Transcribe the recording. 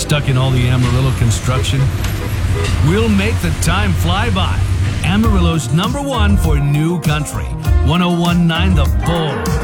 stuck in all the Amarillo construction? We'll make the time fly by. Amarillo's #1 for new country. 1019 The Bull.